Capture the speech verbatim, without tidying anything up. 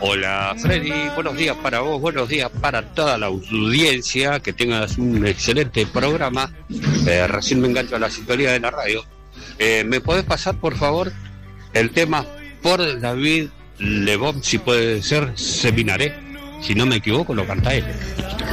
Hola Freddy, buenos días para vos, buenos días para toda la audiencia, que tengas un excelente programa. Eh, recién me engancho a la sintonía de la radio. Eh, ¿Me podés pasar por favor el tema por David Lebón, si puede ser Seminaré? Si no me equivoco lo canta él.